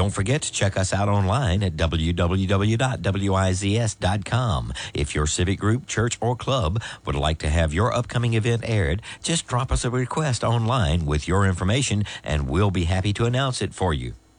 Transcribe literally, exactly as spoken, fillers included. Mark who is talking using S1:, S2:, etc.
S1: Don't forget to check us out online at w w w dot wiz dot com. If your civic group, church, or club would like to have your upcoming event aired, just drop us a request online with your information, and we'll be happy to announce it for you.